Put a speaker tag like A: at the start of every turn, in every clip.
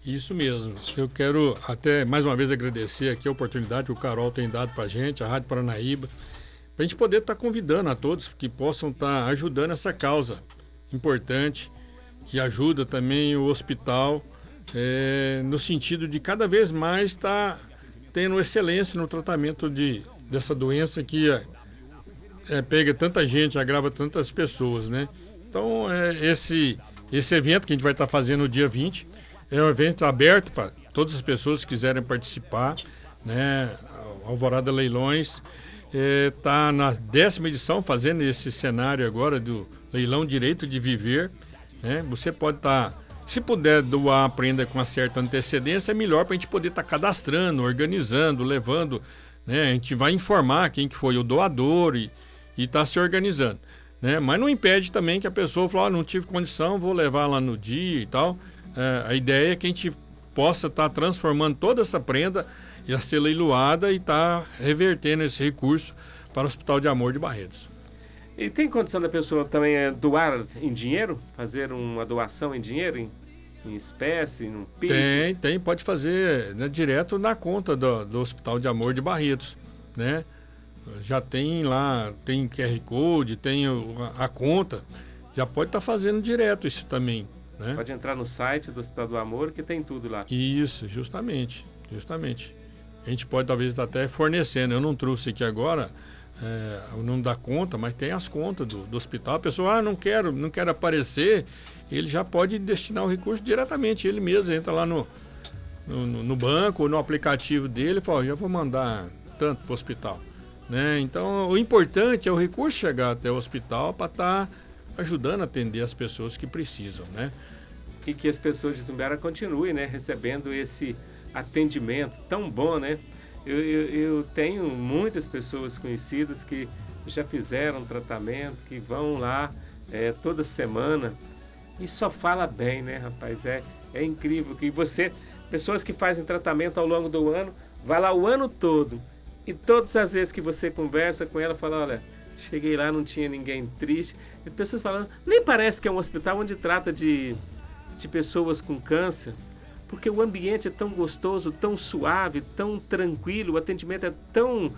A: Isso mesmo. Eu quero até mais uma vez agradecer aqui a oportunidade que o Carol tem dado para a gente, a Rádio Paranaíba, para a gente poder estar convidando a todos que possam estar ajudando essa causa importante, que ajuda também o hospital, no sentido de cada vez mais estar tendo excelência no tratamento dessa doença que pega tanta gente, agrava tantas pessoas, né? Então, esse evento que a gente vai estar fazendo no dia 20 é um evento aberto para todas as pessoas que quiserem participar, né? Alvorada Leilões está na 10ª edição, fazendo esse cenário agora do Leilão Direito de Viver, né? Você pode estar, se puder doar a prenda com uma certa antecedência, é melhor para a gente poder estar cadastrando, organizando, levando, né? A gente vai informar quem que foi o doador e está se organizando, né? Mas não impede também que a pessoa fale, não tive condição, vou levar lá no dia e tal. A ideia é que a gente possa estar transformando toda essa prenda a ser leiloada e estar revertendo esse recurso para o Hospital de Amor de Barretos.
B: E tem condição da pessoa também doar em dinheiro? Fazer uma doação em dinheiro, em espécie, em Pix?
A: Tem, pode fazer, né, direto na conta do Hospital de Amor de Barretos, né? Já tem lá, tem QR Code, tem a conta, já pode estar fazendo direto isso também, né?
B: Pode entrar no site do Hospital do Amor que tem tudo lá.
A: Isso, justamente. A gente pode talvez estar até fornecendo, eu não trouxe aqui agora o nome da conta, mas tem as contas do hospital. A pessoa, não quero aparecer, ele já pode destinar o recurso diretamente, ele mesmo entra lá no banco ou no aplicativo dele e fala, já vou mandar tanto para o hospital, né? Então, o importante é o recurso chegar até o hospital para estar ajudando a atender as pessoas que precisam, né?
B: E que as pessoas de Itumbiara continuem, né, recebendo esse atendimento tão bom, né? Eu tenho muitas pessoas conhecidas que já fizeram tratamento, que vão lá toda semana e só fala bem, né, rapaz? É incrível que pessoas que fazem tratamento ao longo do ano, vai lá o ano todo e todas as vezes que você conversa com ela, fala, olha, cheguei lá, não tinha ninguém triste. E pessoas falando, nem parece que é um hospital onde trata de pessoas com câncer, porque o ambiente é tão gostoso, tão suave, tão tranquilo, o atendimento é tão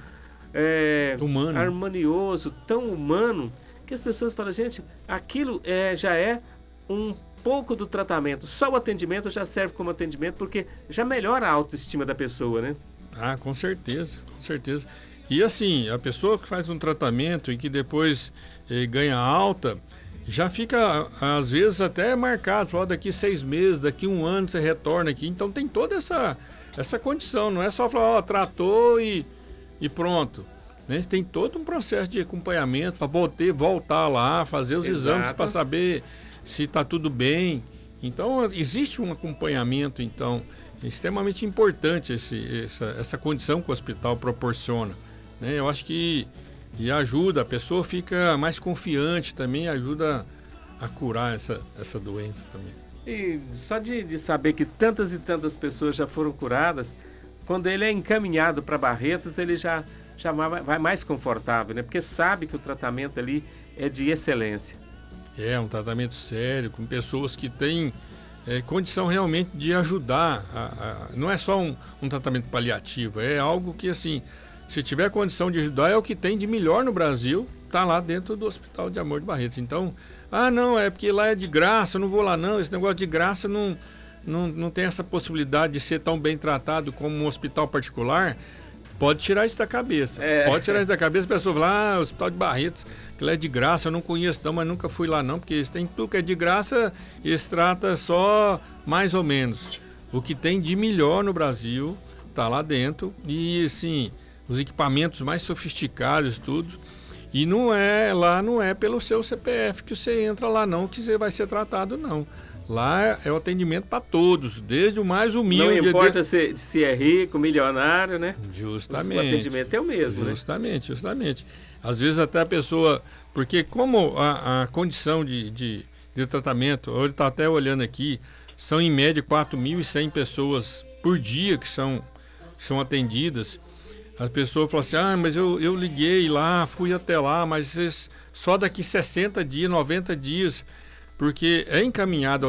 A: humano,
B: harmonioso, tão humano, que as pessoas falam, gente, aquilo já é um pouco do tratamento. Só o atendimento já serve como atendimento, porque já melhora a autoestima da pessoa, né?
A: Ah, com certeza. E assim, a pessoa que faz um tratamento e que depois ganha alta, já fica, às vezes, até marcado. Fala, daqui 6 meses, daqui 1 ano você retorna aqui. Então tem toda essa condição. Não é só falar, tratou e pronto. Né? Tem todo um processo de acompanhamento para voltar lá, fazer os exames para saber se está tudo bem. Então, existe um acompanhamento, então, extremamente importante essa condição que o hospital proporciona. Né? Eu acho que ajuda, a pessoa fica mais confiante também, ajuda a curar essa doença também.
B: E só de saber que tantas e tantas pessoas já foram curadas, quando ele é encaminhado para Barretos, ele já vai mais confortável, né? Porque sabe que o tratamento ali é de excelência.
A: É um tratamento sério, com pessoas que têm condição realmente de ajudar. Não é só um tratamento paliativo, é algo que, assim, se tiver condição de ajudar, é o que tem de melhor no Brasil, está lá dentro do Hospital de Amor de Barretos. Então, não, é porque lá é de graça, não vou lá não, esse negócio de graça não tem essa possibilidade de ser tão bem tratado como um hospital particular. Pode tirar isso da cabeça. Pode tirar isso da cabeça, a pessoa fala, Hospital de Barretos, que lá é de graça, eu não conheço não, mas nunca fui lá não, porque eles têm tudo que é de graça, eles tratam só mais ou menos. O que tem de melhor no Brasil está lá dentro e, assim, os equipamentos mais sofisticados, tudo. E não é pelo seu CPF que você entra lá não, que você vai ser tratado não. Lá é o atendimento para todos, desde o mais humilde.
B: Não importa se é rico, milionário, né?
A: Justamente.
B: O atendimento é o mesmo,
A: justamente. Às vezes até a pessoa... Porque como a condição de tratamento, ele está até olhando aqui, são em média 4.100 pessoas por dia que são atendidas. A pessoa fala assim, mas eu liguei lá, fui até lá, mas só daqui 60 dias, 90 dias, porque é encaminhado